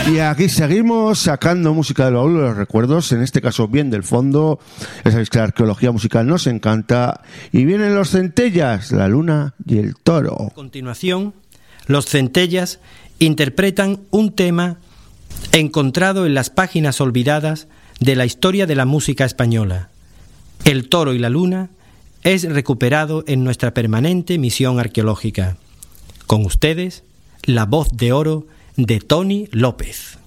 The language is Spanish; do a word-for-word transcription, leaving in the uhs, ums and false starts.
Y aquí seguimos sacando música del baúl de los recuerdos, en este caso bien del fondo. Ya sabéis que la arqueología musical nos encanta. Y vienen los Centellas, la luna y el toro. A continuación, los Centellas interpretan un tema encontrado en las páginas olvidadas de la historia de la música española. El toro y la luna es recuperado en nuestra permanente misión arqueológica. Con ustedes, la voz de oro de Tony López.